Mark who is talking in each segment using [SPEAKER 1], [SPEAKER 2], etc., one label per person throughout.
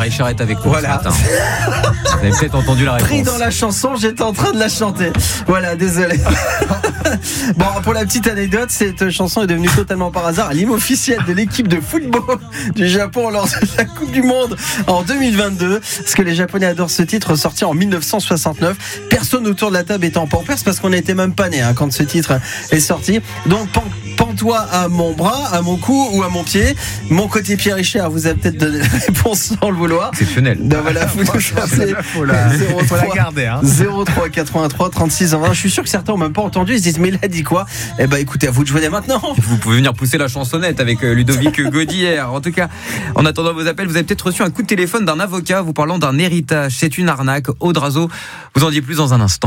[SPEAKER 1] Pierre Richard est avec nous
[SPEAKER 2] Voilà.
[SPEAKER 1] ce matin. Vous avez peut-être entendu la réponse.
[SPEAKER 2] Pris dans la chanson, j'étais en train de la chanter. Voilà, désolé. Bon, pour la petite anecdote, cette chanson est devenue totalement par hasard l'hymne officiel de l'équipe de football du Japon lors de la Coupe du Monde en 2022. Parce que les Japonais adorent ce titre, sorti en 1969. Personne autour de la table était en pampers parce qu'on n'était même pas né quand ce titre est sorti. Donc, pends-toi à mon bras, à mon cou ou à mon pied. Mon côté Pierre Richard, vous avez peut-être donné la réponse sans le vouloir.
[SPEAKER 1] Exceptionnel.
[SPEAKER 2] Donc voilà, vous nous appelez
[SPEAKER 3] Faut la garder.
[SPEAKER 2] 03 83 36 20. Je suis sûr que certains n'ont même pas entendu. Ils se disent mais il a dit quoi? Eh ben écoutez, à vous de jouer dès maintenant.
[SPEAKER 1] Vous pouvez venir pousser la chansonnette avec Ludovic Gaudière. En tout cas, en attendant vos appels, vous avez peut-être reçu un coup de téléphone d'un avocat vous parlant d'un héritage. C'est une arnaque. Aude Razo vous en dit plus dans un instant.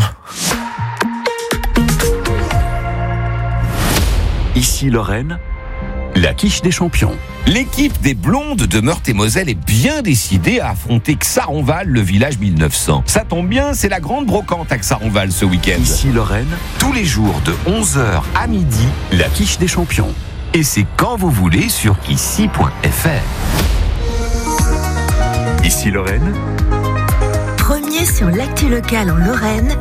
[SPEAKER 4] Ici Lorraine, la quiche des champions.
[SPEAKER 5] L'équipe des Blondes de Meurthe-et-Moselle est bien décidée à affronter Xaronval, le village 1900. Ça tombe bien, c'est la grande brocante à Xaronval ce week-end.
[SPEAKER 4] Ici Lorraine, tous les jours de 11h à midi, la quiche des champions.
[SPEAKER 5] Et c'est quand vous voulez sur ici.fr.
[SPEAKER 4] Ici Lorraine,
[SPEAKER 6] Premier sur l'actu locale en Lorraine,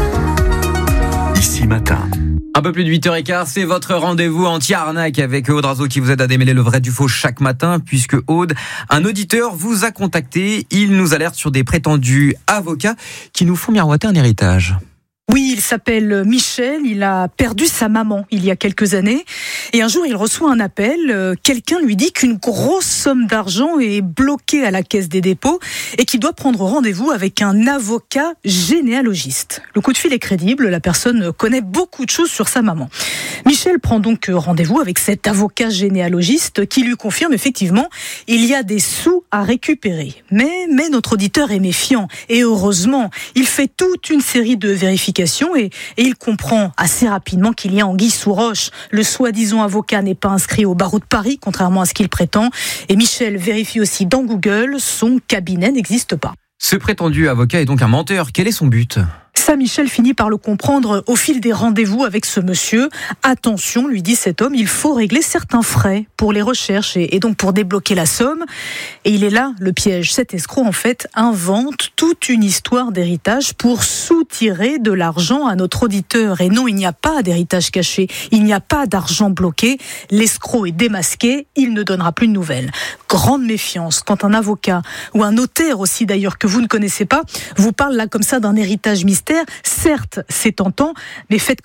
[SPEAKER 4] ici matin.
[SPEAKER 1] Un peu plus de 8h15, c'est votre rendez-vous anti-arnaque avec Aude Razo qui vous aide à démêler le vrai du faux chaque matin, puisque Aude, un auditeur vous a contacté. Il nous alerte sur des prétendus avocats qui nous font miroiter un héritage.
[SPEAKER 7] Oui, il s'appelle Michel, il a perdu sa maman il y a quelques années et un jour il reçoit un appel, quelqu'un lui dit qu'une grosse somme d'argent est bloquée à la caisse des dépôts et qu'il doit prendre rendez-vous avec un avocat généalogiste. Le coup de fil est crédible, la personne connaît beaucoup de choses sur sa maman. Michel prend donc rendez-vous avec cet avocat généalogiste qui lui confirme effectivement il y a des sous à récupérer. Mais notre auditeur est méfiant et heureusement, il fait toute une série de vérifications et il comprend assez rapidement qu'il y a anguille sous roche. Le soi-disant avocat n'est pas inscrit au barreau de Paris, contrairement à ce qu'il prétend. Et Michel vérifie aussi dans Google, son cabinet n'existe pas.
[SPEAKER 1] Ce prétendu avocat est donc un menteur. Quel est son but ?
[SPEAKER 7] Ça, Michel finit par le comprendre au fil des rendez-vous avec ce monsieur. Attention, lui dit cet homme, il faut régler certains frais pour les recherches et donc pour débloquer la somme. Et il est là le piège. Cet escroc, en fait, invente toute une histoire d'héritage pour soutirer de l'argent à notre auditeur. Et non, il n'y a pas d'héritage caché. Il n'y a pas d'argent bloqué. L'escroc est démasqué. Il ne donnera plus de nouvelles. Grande méfiance quand un avocat ou un notaire aussi d'ailleurs que vous ne connaissez pas vous parle là comme ça d'un héritage mystère. Certes, c'est tentant, mais faites